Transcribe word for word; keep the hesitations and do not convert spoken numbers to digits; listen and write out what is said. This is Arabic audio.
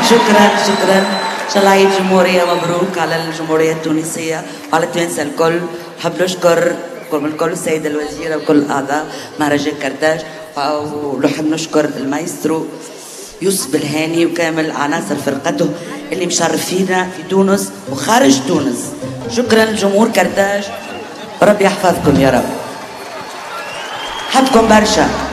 شكرا شكرا. ان شاء الله عيد جمهورية مبروك على الجمهورية التونسية وعلى التوانسة الكل. نحب نشكر الكل السيدة الوزيرة وكل أعضاء مهرجان كرتاج، ونحب نشكر المايسترو يوسف الهاني وكامل عناصر فرقته اللي مشرفينا في تونس وخارج تونس. شكرا لجمهور كرتاج، ربي يحفظكم يا رب. حبكم برشا.